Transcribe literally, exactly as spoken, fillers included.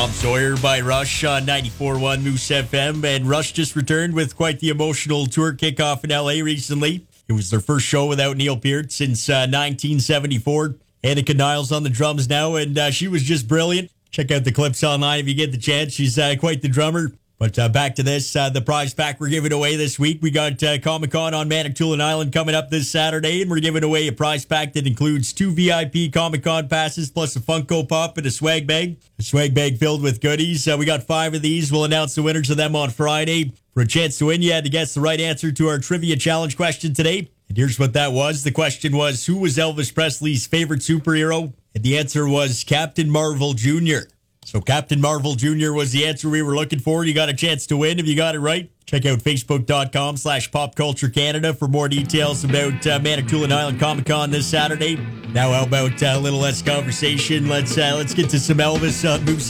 Tom Sawyer by Rush on ninety-four point one Moose F M, and Rush just returned with quite the emotional tour kickoff in L A recently. It was their first show without Neil Peart since uh, nineteen seventy-four. Annika Niles on the drums now, and uh, she was just brilliant. Check out the clips online if you get the chance. She's uh, quite the drummer. But uh, back to this, uh, the prize pack we're giving away this week. We got uh, Comic-Con on Manitoulin Island coming up this Saturday, and we're giving away a prize pack that includes two V I P Comic-Con passes plus a Funko Pop and a swag bag. A swag bag filled with goodies. Uh, we got five of these. We'll announce the winners of them on Friday. For a chance to win, you had to guess the right answer to our trivia challenge question today. And here's what that was. The question was, who was Elvis Presley's favorite superhero? And the answer was Captain Marvel Junior So Captain Marvel Junior was the answer we were looking for. You got a chance to win if you got it right. Check out facebook.com slash popculturecanada for more details about uh, Manitoulin Island Comic-Con this Saturday. Now how about uh, a little less conversation? Let's uh, let's get to some Elvis on Moose